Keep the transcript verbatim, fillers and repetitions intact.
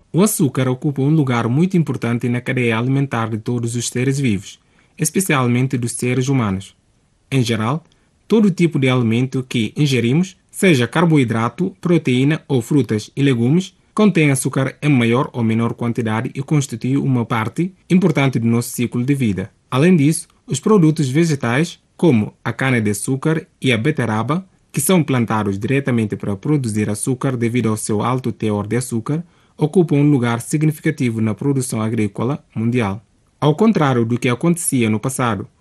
O açúcar ocupa um lugar muito importante na cadeia alimentar de todos os seres vivos, especialmente dos seres humanos. Em geral, todo tipo de alimento que ingerimos, seja carboidrato, proteína ou frutas e legumes, contém açúcar em maior ou menor quantidade e constitui uma parte importante do nosso ciclo de vida. Além disso, os produtos vegetais, como a cana-de-açúcar e a beterraba, que são plantados diretamente para produzir açúcar devido ao seu alto teor de açúcar, ocupam um lugar significativo na produção agrícola mundial. Ao contrário do que acontecia no passado,